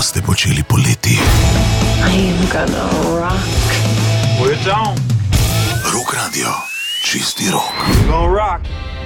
boste počeli poleti? I'm gonna rock. We're on. Rock Radio, čisti rok. Gonna rock.